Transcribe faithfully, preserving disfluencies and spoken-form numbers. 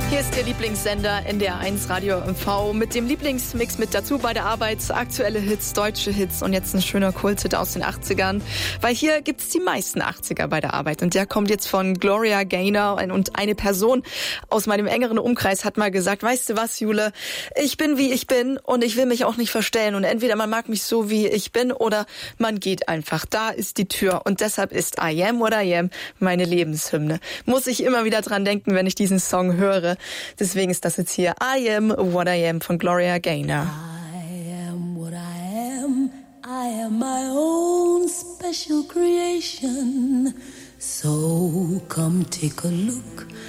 Hier ist Ihr Lieblingssender N D R eins Radio M V mit dem Lieblingsmix mit dazu bei der Arbeit. Aktuelle Hits, deutsche Hits und jetzt ein schöner Kulthit aus den achtzigern. Weil hier gibt's die meisten achtziger bei der Arbeit. Und der kommt jetzt von Gloria Gaynor. Und eine Person aus meinem engeren Umkreis hat mal gesagt, weißt du was, Jule, ich bin wie ich bin und ich will mich auch nicht verstellen. Und entweder man mag mich so wie ich bin oder man geht einfach. Da ist die Tür. Und deshalb ist I Am What I Am meine Lebenshymne. Muss ich immer wieder dran denken, wenn ich diesen Song höre. Deswegen ist das jetzt hier I Am What I Am von Gloria Gaynor. I am what I am. I am my own special creation. So come take a look